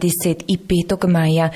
25. maja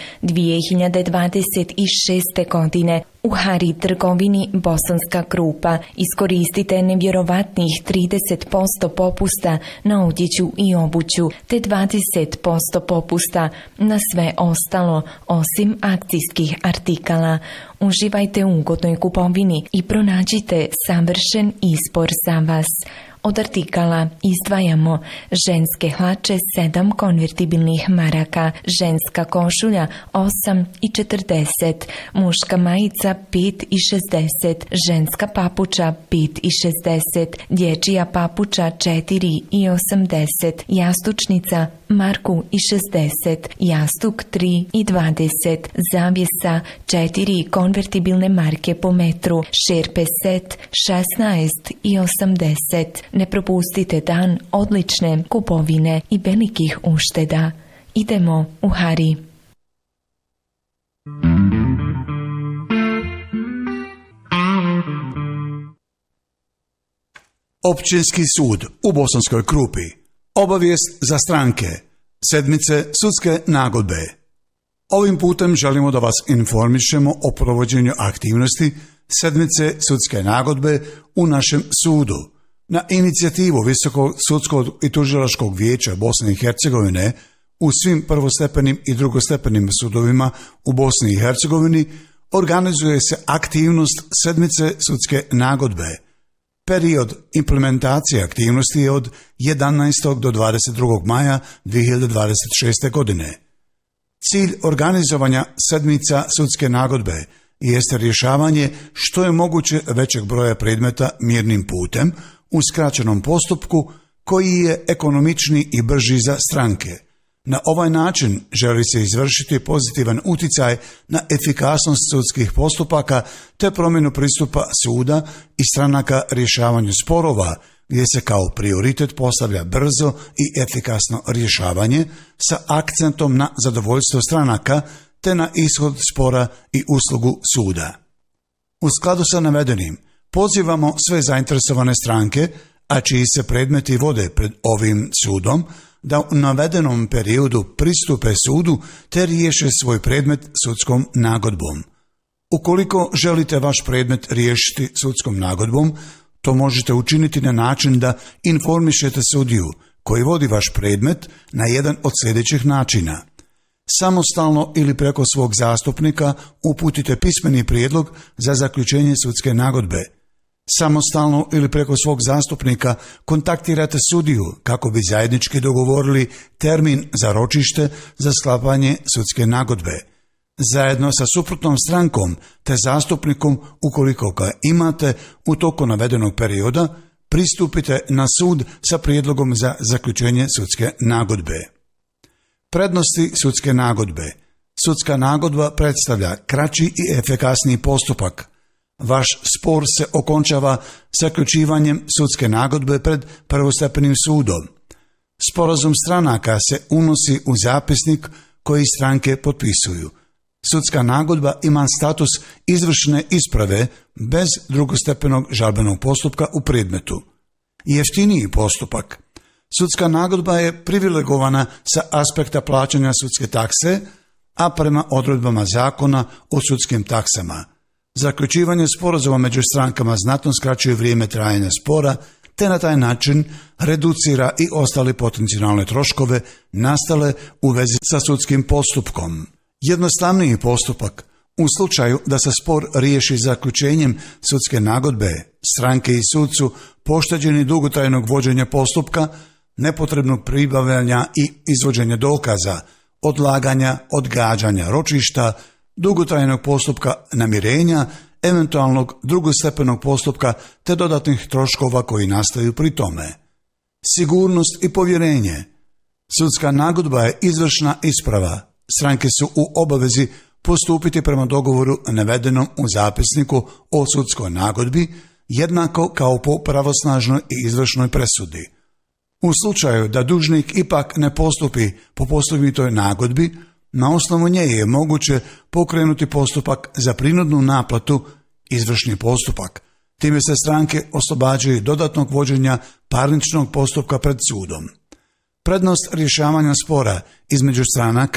2026. godine u Hari trgovini Bosanska Krupa iskoristite nevjerovatnih 30% popusta na odjeću i obuću te 20% popusta na sve ostalo osim akcijskih artikala. Uživajte u ugodnoj kupovini i pronađite savršen izbor za vas. Od artikala izdvajamo ženske hlače 7 konvertibilnih maraka, ženska košulja 8,40, muška majica 5,60, ženska papuča 5,60, dječja papuča 4,80, jastučnica marku i 60, jastuk 3,20, zavjesa 4 konvertibilne marke po metru, šerpe set 16,80. Ne propustite dan odlične kupovine i velikih ušteda. Idemo u Hari. Općinski sud u Bosanskoj Krupi. Obavijest za stranke. Sedmice sudske nagodbe. Ovim putem želimo da vas informišemo o provođenju aktivnosti sedmice sudske nagodbe u našem sudu. Na inicijativu Visokog sudskog i tužilačkog vijeća Bosne i Hercegovine u svim prvostepenim i drugostepenim sudovima u Bosni i Hercegovini organizuje se aktivnost sedmice sudske nagodbe. Period implementacije aktivnosti je od 11. do 22. maja 2026. godine. Cilj organizovanja sedmica sudske nagodbe jeste rješavanje što je moguće većeg broja predmeta mirnim putem u skraćenom postupku koji je ekonomičniji i brži za stranke. Na ovaj način želi se izvršiti pozitivan utjecaj na efikasnost sudskih postupaka te promjenu pristupa suda i stranaka rješavanju sporova, gdje se kao prioritet postavlja brzo i efikasno rješavanje sa akcentom na zadovoljstvo stranaka te na ishod spora i uslugu suda. U skladu sa navedenim, pozivamo sve zainteresovane stranke, a čiji se predmeti vode pred ovim sudom, da u navedenom periodu pristupe sudu te riješe svoj predmet sudskom nagodbom. Ukoliko želite vaš predmet riješiti sudskom nagodbom, to možete učiniti na način da informišete sudiju koji vodi vaš predmet na jedan od sljedećih načina. Samostalno ili preko svog zastupnika uputite pismeni prijedlog za zaključenje sudske nagodbe. Samostalno ili preko svog zastupnika kontaktirate sudiju kako bi zajednički dogovorili termin za ročište za sklapanje sudske nagodbe. Zajedno sa suprotnom strankom te zastupnikom, ukoliko ga imate, u toku navedenog perioda pristupite na sud sa prijedlogom za zaključenje sudske nagodbe. Prednosti sudske nagodbe. Sudska nagodba predstavlja kraći i efikasniji postupak. Vaš spor se okončava zaključivanjem sudske nagodbe pred prvostepenim sudom. Sporazum stranaka se unosi u zapisnik koji stranke potpisuju. Sudska nagodba ima status izvršne isprave bez drugostepenog žalbenog postupka u predmetu. Jeftiniji postupak. Sudska nagodba je privilegovana sa aspekta plaćanja sudske takse, a prema odredbama zakona o sudskim taksama. Zaključivanje sporazuma među strankama znatno skraćuje vrijeme trajanja spora, te na taj način reducira i ostale potencijalne troškove nastale u vezi sa sudskim postupkom. Jednostavniji postupak. U slučaju da se spor riješi zaključenjem sudske nagodbe, stranke i sudcu pošteđeni dugotrajnog vođenja postupka, nepotrebnog pribavljanja i izvođenja dokaza, odlaganja, odgađanja ročišta, dugotrajnog postupka namirenja, eventualnog drugostepenog postupka te dodatnih troškova koji nastaju pri tome. Sigurnost i povjerenje. Sudska nagodba je izvršna isprava. Stranke su u obavezi postupiti prema dogovoru navedenom u zapisniku o sudskoj nagodbi, jednako kao po pravosnažnoj i izvršnoj presudi. U slučaju da dužnik ipak ne postupi po postignutoj nagodbi, na osnovu nje je moguće pokrenuti postupak za prinudnu naplatu, izvršni postupak. Time se stranke oslobađaju dodatnog vođenja parničnog postupka pred sudom. Prednost rješavanja spora između stranaka